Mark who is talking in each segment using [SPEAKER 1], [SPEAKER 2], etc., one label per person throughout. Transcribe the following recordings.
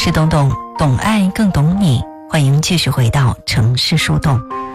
[SPEAKER 1] 是董董，懂爱更懂你，欢迎继续回到城市树洞。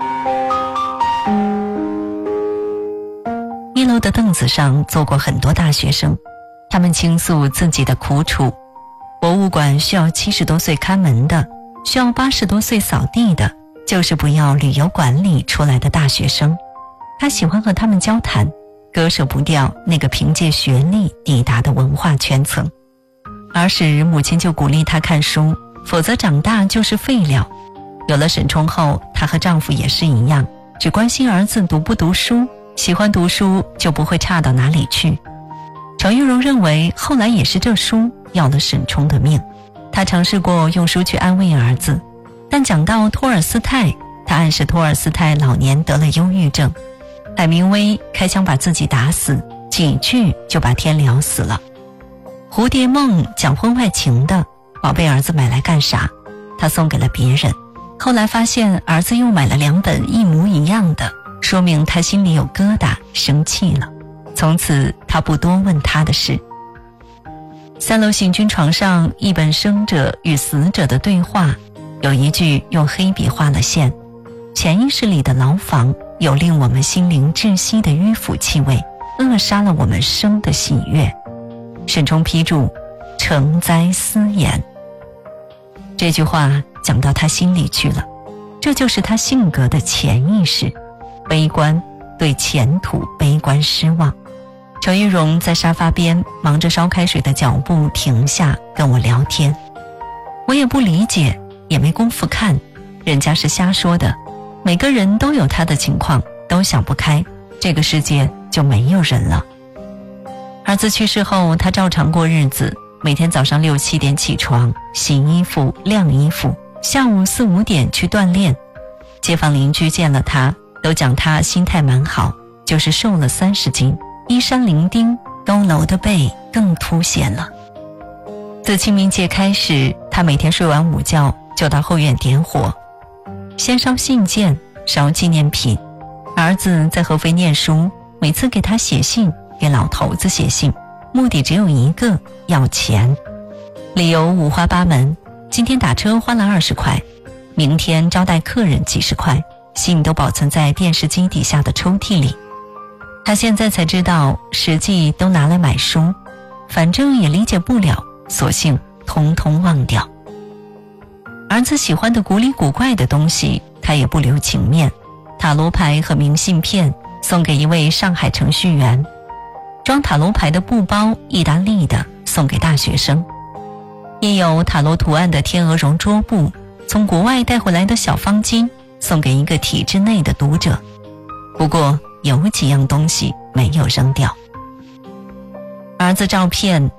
[SPEAKER 1] 一楼的凳子上坐过很多大学生，他们倾诉自己的苦楚。博物馆需要70多岁看门的，需要80多岁扫地的，就是不要旅游管理出来的大学生。他喜欢和他们交谈，割舍不掉那个凭借学历抵达的文化圈层。儿时母亲就鼓励他看书，否则长大就是废料。有了沈冲后，她和丈夫也是一样，只关心儿子读不读书，喜欢读书就不会差到哪里去。程玉荣认为后来也是这书要了沈冲的命。他尝试过用书去安慰儿子，但讲到托尔斯泰，他暗示托尔斯泰老年得了忧郁症。海明威开枪把自己打死，几句就把天聊死了。蝴蝶梦讲婚外情的，宝贝儿子买来干啥？他送给了别人。后来发现儿子又买了2本一模一样的，说明他心里有疙瘩，生气了。从此他不多问他的事。3楼行军床上一本生者与死者的对话，有一句用黑笔画了线：潜意识里的牢房有令我们心灵窒息的迂腐气味，扼杀了我们生的喜悦。沈冲批注：诚哉思言。这句话讲到他心里去了，这就是他性格的潜意识，悲观，对前途悲观失望。程玉荣在沙发边忙着烧开水的脚步停下跟我聊天，我也不理解，也没工夫看，人家是瞎说的。每个人都有他的情况，都想不开，这个世界就没有人了。儿子去世后，他照常过日子，每天早上6、7点起床，洗衣服、晾衣服，下午4、5点去锻炼。街坊邻居见了他，都讲他心态蛮好，就是瘦了30斤，衣衫伶仃，佝偻的背更凸显了。自清明节开始，他每天睡完午觉就到后院点火，先烧信件，烧纪念品。儿子在合肥念书，每次给他写信，给老头子写信，目的只有一个，要钱。理由五花八门，今天打车花了20块，明天招待客人几十块，信都保存在电视机底下的抽屉里。他现在才知道，实际都拿来买书，反正也理解不了，索性通通忘掉。儿子喜欢的古里古怪的东西，他也不留情面，塔罗牌和明信片送给一位上海程序员，装塔罗牌的布包，意大利的，送给大学生。印有塔罗图案的天鹅绒桌布，从国外带回来的小方巾，送给一个体制内的读者。不过有几样东西没有扔掉。儿子照片